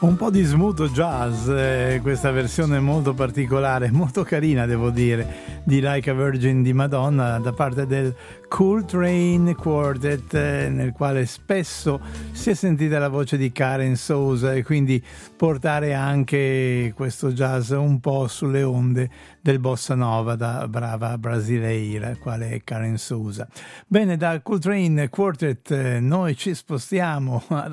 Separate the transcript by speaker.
Speaker 1: Un po' di smooth jazz, questa versione molto particolare, molto carina devo dire, di Like a Virgin di Madonna da parte del Coltrane Quartet, nel quale spesso si è sentita la voce di Karen Souza, e quindi portare anche questo jazz un po' sulle onde del bossa nova da brava brasileira quale è Karen Souza. Bene, dal Coltrane Quartet noi ci spostiamo